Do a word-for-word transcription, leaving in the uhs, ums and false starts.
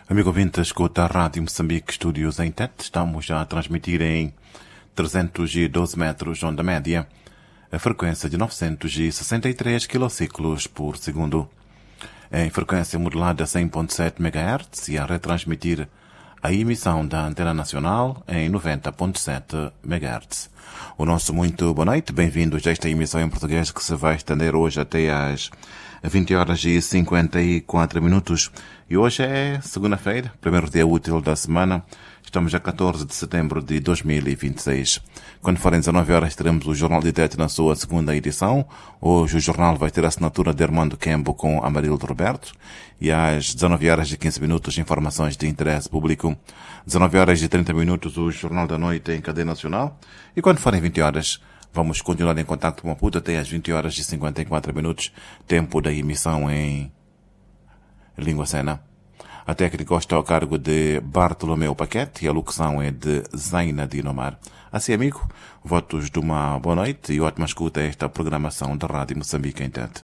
Amigo ouvinte, escuta a Rádio Moçambique Estúdios em Tete. Estamos a transmitir em trezentos e doze metros, onda média, a frequência de novecentos e sessenta e três quilociclos por segundo. Em frequência modulada cem ponto sete megahertz e a retransmitir a emissão da Antena Nacional em noventa ponto sete megahertz. O nosso muito boa noite, bem-vindos a esta emissão em português que se vai estender hoje até às vinte horas e cinquenta e quatro minutos. E hoje é segunda-feira, primeiro dia útil da semana. Estamos a catorze de setembro de dois mil e vinte e seis. Quando forem dezenove horas, teremos o Jornal de Tete na sua segunda edição. Hoje o jornal vai ter a assinatura de Armando Kembo com Amarildo Roberto. E às dezenove horas e quinze minutos, informações de interesse público. dezenove horas e trinta minutos, o Jornal da Noite em cadeia nacional. E quando forem vinte horas, vamos continuar em contacto com a Maputo até às vinte horas e cinquenta e quatro minutos, tempo da emissão em língua sena. A técnica está ao cargo de Bartolomeu Paquete e a locução é de Zaina Dinomar. Assim, amigo, votos de uma boa noite e ótima escuta a esta programação da Rádio Moçambique em Tete.